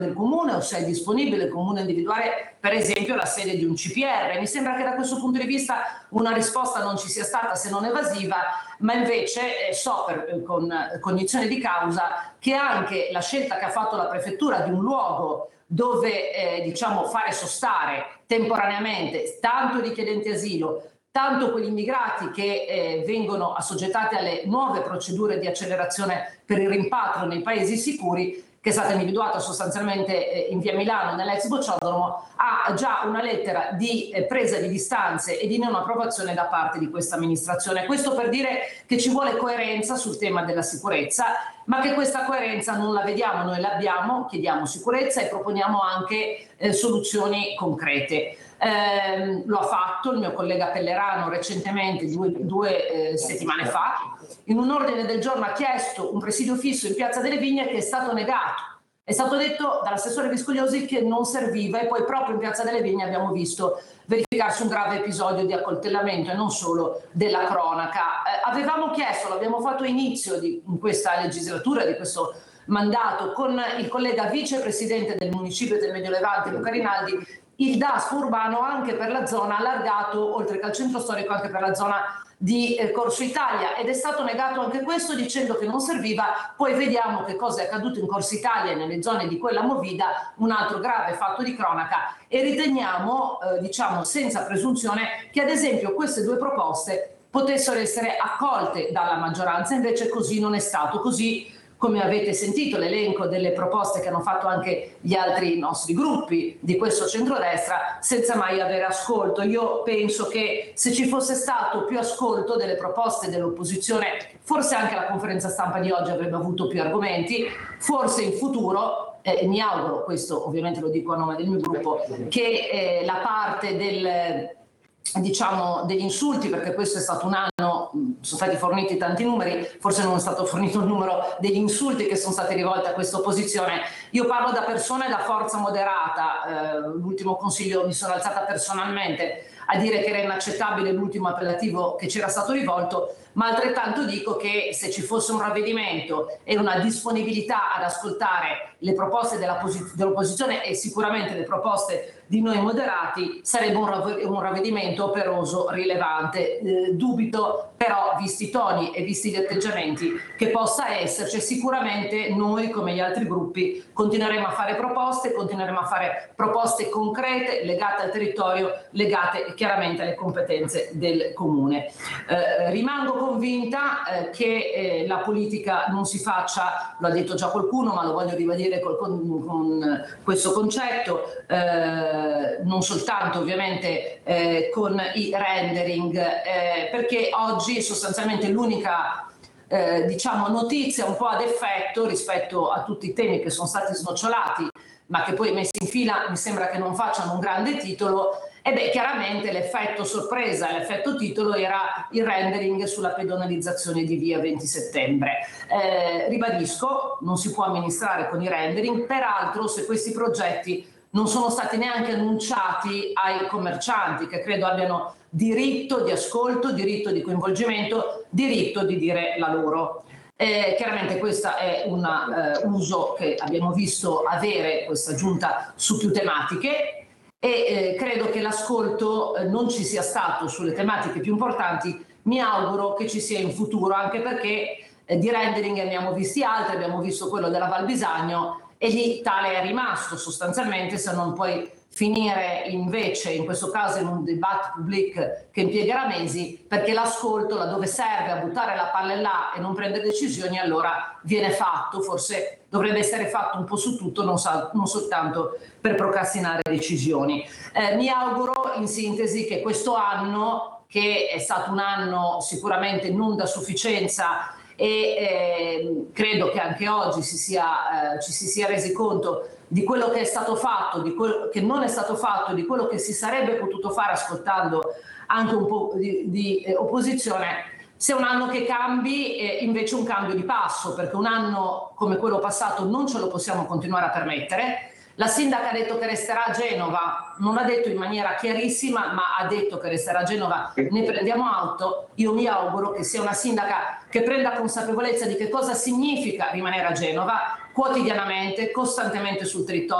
del comune o se è disponibile il comune a individuare per esempio la sede di un CPR. Mi sembra che da questo punto di vista una risposta non ci sia stata, se non evasiva, ma invece so con cognizione di causa che anche la scelta che ha fatto la prefettura di un luogo dove diciamo fare sostare temporaneamente tanto i richiedenti asilo, tanto quegli immigrati che vengono assoggettati alle nuove procedure di accelerazione per il rimpatrio nei paesi sicuri, che è stata individuata sostanzialmente in via Milano nell'ex Bocciodromo, ha già una lettera di presa di distanze e di non approvazione da parte di questa amministrazione. Questo per dire che ci vuole coerenza sul tema della sicurezza, ma che questa coerenza non la vediamo, noi l'abbiamo, chiediamo sicurezza e proponiamo anche soluzioni concrete. Lo ha fatto il mio collega Pellerano recentemente, due settimane fa, in un ordine del giorno ha chiesto un presidio fisso in Piazza delle Vigne che è stato negato. È stato detto dall'assessore Viscogliosi che non serviva e poi proprio in Piazza delle Vigne abbiamo visto verificarsi un grave episodio di accoltellamento e non solo della cronaca. Avevamo chiesto, l'abbiamo fatto a inizio in questa legislatura, di questo mandato, con il collega vicepresidente del municipio del Medio Levante, Luca Rinaldi, il DASPO urbano anche per la zona allargato, oltre che al centro storico, anche per la zona di Corso Italia, ed è stato negato anche questo dicendo che non serviva. Poi vediamo che cosa è accaduto in Corso Italia e nelle zone di quella movida, un altro grave fatto di cronaca, e riteniamo, diciamo senza presunzione, che ad esempio queste due proposte potessero essere accolte dalla maggioranza, invece così non è stato. Così, come avete sentito, l'elenco delle proposte che hanno fatto anche gli altri nostri gruppi di questo centrodestra, senza mai avere ascolto. Io penso che se ci fosse stato più ascolto delle proposte dell'opposizione, forse anche la conferenza stampa di oggi avrebbe avuto più argomenti, forse in futuro, mi auguro, questo ovviamente lo dico a nome del mio gruppo, che la parte degli insulti, perché questo è stato un anno, sono stati forniti tanti numeri, forse non è stato fornito il numero degli insulti che sono stati rivolti a questa opposizione. Io parlo da persona e da forza moderata, l'ultimo consiglio mi sono alzata personalmente a dire che era inaccettabile l'ultimo appellativo che c'era stato rivolto, ma altrettanto dico che se ci fosse un ravvedimento e una disponibilità ad ascoltare le proposte dell'opposizione e sicuramente le proposte di noi moderati, sarebbe un ravvedimento operoso, rilevante. Dubito però, visti i toni e visti gli atteggiamenti, che possa esserci. Sicuramente noi, come gli altri gruppi, continueremo a fare proposte concrete, legate al territorio, legate chiaramente alle competenze del comune. Rimango convinta che la politica non si faccia, lo ha detto già qualcuno, ma lo voglio ribadire con questo concetto, non soltanto ovviamente con i rendering, perché oggi sostanzialmente l'unica diciamo notizia un po' ad effetto rispetto a tutti i temi che sono stati snocciolati, ma che poi messi in fila mi sembra che non facciano un grande titolo. E beh, chiaramente l'effetto sorpresa, l'effetto titolo era il rendering sulla pedonalizzazione di via 20 settembre. Ribadisco, non si può amministrare con i rendering, peraltro se questi progetti non sono stati neanche annunciati ai commercianti, che credo abbiano diritto di ascolto, diritto di coinvolgimento, diritto di dire la loro. Chiaramente questo è un uso che abbiamo visto avere questa giunta su più tematiche, e credo che l'ascolto non ci sia stato sulle tematiche più importanti. Mi auguro che ci sia in futuro, anche perché di rendering ne abbiamo visti altri, abbiamo visto quello della Val Bisagno e lì tale è rimasto sostanzialmente, se non poi finire invece in questo caso in un dibattito pubblico che impiegherà mesi, perché l'ascolto laddove serve a buttare la palla là e non prendere decisioni allora viene fatto, forse dovrebbe essere fatto un po' su tutto, non soltanto per procrastinare decisioni. Mi auguro in sintesi che questo anno, che è stato un anno sicuramente non da sufficienza, e credo che anche oggi ci si sia resi conto di quello che è stato fatto, di quello che non è stato fatto, di quello che si sarebbe potuto fare ascoltando anche un po' di opposizione, sia un anno che cambi invece un cambio di passo, perché un anno come quello passato non ce lo possiamo continuare a permettere. La sindaca ha detto che resterà a Genova, non l'ha detto in maniera chiarissima, ma ha detto che resterà a Genova, ne prendiamo atto. Io mi auguro che sia una sindaca che prenda consapevolezza di che cosa significa rimanere a Genova quotidianamente, costantemente sul territorio.